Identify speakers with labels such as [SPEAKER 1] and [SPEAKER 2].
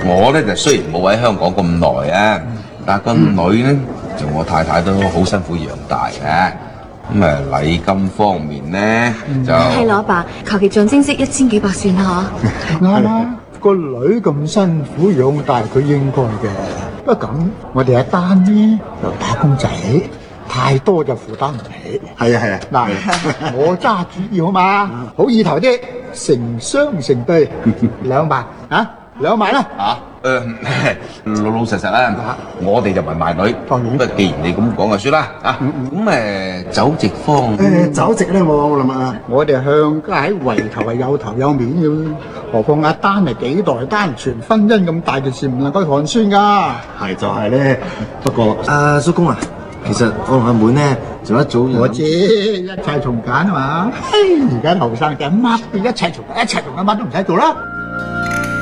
[SPEAKER 1] 我咧就雖然冇喺香港咁耐啊，但係個女咧就我太太都好辛苦養大嘅。咁禮金方面咧就
[SPEAKER 2] 係咯，阿爸，求其象徵式1000幾百算下。
[SPEAKER 3] 啱啦，個女咁辛苦養大，佢應該嘅。不過咁，我哋阿丹呢又打工仔，太多就負擔唔起。
[SPEAKER 4] 係啊，
[SPEAKER 3] 嗱，我揸主意好嘛，好意頭啲，成雙成對，2萬啊，2萬啦。
[SPEAKER 1] 老老實實啦，我哋就唔係賣女，
[SPEAKER 3] 當然
[SPEAKER 1] 不過既然你咁講就算啦啊。咁酒席方
[SPEAKER 4] 酒席咧冇啦嘛。
[SPEAKER 3] 我哋向家喺圍頭係有頭有面嘅，何況阿丹係幾代單傳，婚姻咁大件事唔能夠寒酸㗎。
[SPEAKER 4] 係就係咧，不過阿叔公啊，其實我同阿妹咧仲一早
[SPEAKER 3] 我知一切從簡啊嘛，而家後生仔乜都一切從簡，一切從簡乜都唔使做啦。